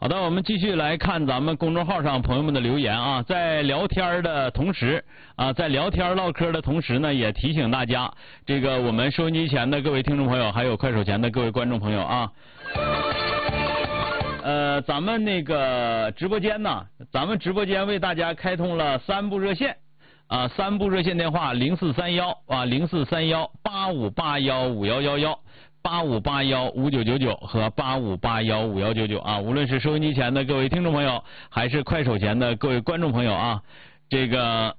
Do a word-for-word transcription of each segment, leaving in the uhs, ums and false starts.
好的，我们继续来看咱们公众号上朋友们的留言啊，在聊天的同时啊，在聊天唠嗑的同时呢，也提醒大家，这个我们收音机前的各位听众朋友，还有快手前的各位观众朋友啊，呃，咱们那个直播间呢，咱们直播间为大家开通了三部热线啊，三部热线电话零四三幺啊零四三幺八五八幺五幺幺幺。八五八幺五九九九和八五八幺五幺九九啊，无论是收音机前的各位听众朋友，还是快手前的各位观众朋友啊，这个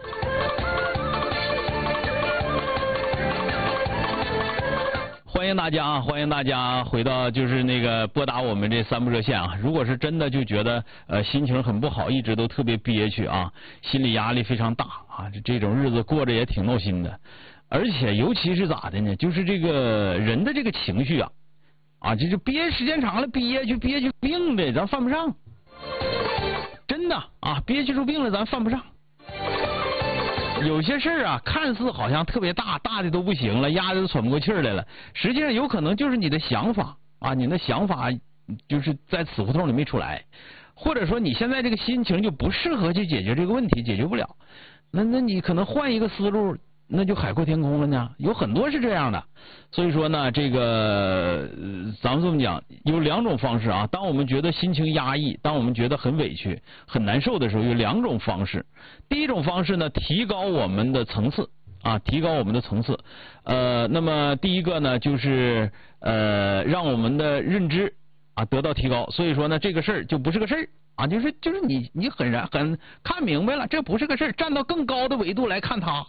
欢迎大家啊，欢迎大家回到就是那个拨打我们这三部热线啊。如果是真的就觉得呃心情很不好，一直都特别憋屈啊，心理压力非常大啊，这这种日子过着也挺闹心的。而且尤其是咋的呢？就是这个人的这个情绪啊，啊，这就憋时间长了，憋屈憋屈病的，咱犯不上。真的啊，憋屈出病了，咱犯不上。有些事儿啊，看似好像特别大，大的都不行了，压的都喘不过气来了。实际上有可能就是你的想法啊，你的想法就是在死胡同里没出来，或者说你现在这个心情就不适合去解决这个问题，解决不了。那那你可能换一个思路。那就海阔天空了呢，有很多是这样的，所以说呢，这个、呃、咱们这么讲，有两种方式啊。当我们觉得心情压抑，当我们觉得很委屈、很难受的时候，有两种方式。第一种方式呢，提高我们的层次啊，提高我们的层次。呃，那么第一个呢，就是呃，让我们的认知啊得到提高。所以说呢，这个事儿就不是个事儿。啊，就是就是你你很然很看明白了，这不是个事儿，站到更高的维度来看它，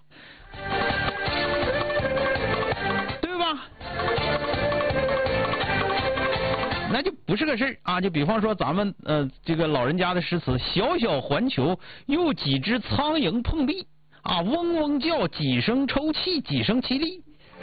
对吧？那就不是个事儿啊！就比方说咱们呃这个老人家的诗词：小小环球，又几只苍蝇碰壁啊，嗡嗡叫，几声抽泣，几声凄厉。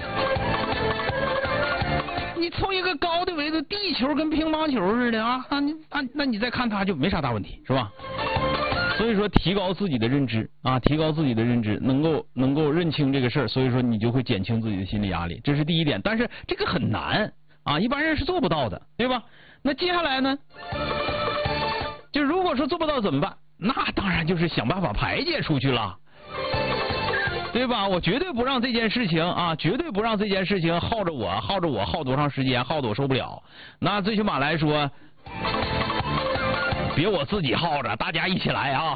你从一个高的维度，地球跟乒乓球似的啊，那你那那你再看它就没啥大问题，是吧？所以说提高自己的认知啊，提高自己的认知，能够能够认清这个事儿，所以说你就会减轻自己的心理压力，这是第一点。但是这个很难啊，一般人是做不到的，对吧？那接下来呢，就如果说做不到怎么办？那当然就是想办法排解出去了。对吧？我绝对不让这件事情啊，绝对不让这件事情耗着我，耗着我，耗多长时间，耗得我受不了。那最起码来说，别我自己耗着，大家一起来啊！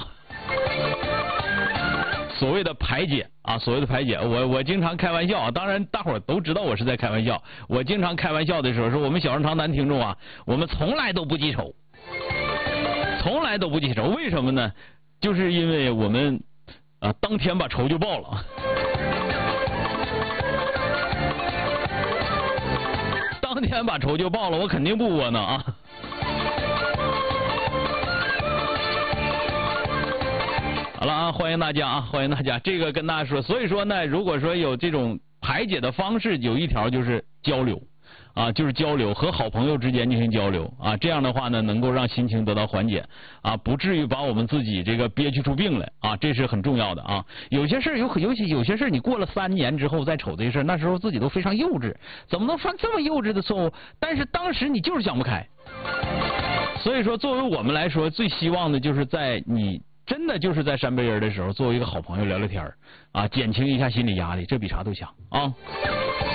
所谓的排解啊，所谓的排解，我我经常开玩笑啊，当然大伙儿都知道我是在开玩笑。我经常开玩笑的时候说，我们小人长男听众啊，我们从来都不记仇，从来都不记仇。为什么呢？就是因为我们。啊，当天把仇就报了，当天把仇就报了，我肯定不窝囊啊。好了啊，欢迎大家啊，欢迎大家。这个跟大家说，所以说呢，如果说有这种排解的方式，有一条就是交流。啊，就是交流，和好朋友之间进行交流啊，这样的话呢，能够让心情得到缓解啊，不至于把我们自己这个憋屈出病来啊，这是很重要的啊。有些事儿有尤其有些事儿，你过了三年之后再瞅这事儿，那时候自己都非常幼稚，怎么能犯这么幼稚的错误？但是当时你就是想不开。所以说，作为我们来说，最希望的就是在你真的就是在山背人的时候，作为一个好朋友聊聊天啊，减轻一下心理压力，这比啥都强啊。